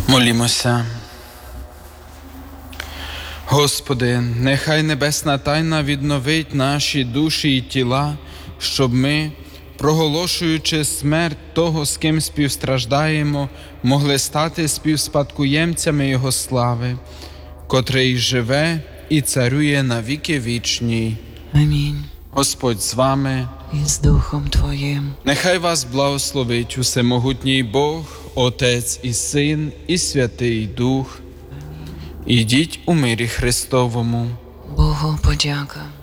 Молімося. Господи, нехай небесна тайна відновить наші душі і тіла, щоб ми, проголошуючи смерть того, з ким співстраждаємо, могли стати співспадкоємцями Його слави, котрий живе і царює на віки вічні. Амінь. Господь з вами. І з Духом Твоїм. Нехай вас благословить усемогутній Бог, Отець і Син, і Святий Дух. Ідіть у мирі Христовому. Богу подяка.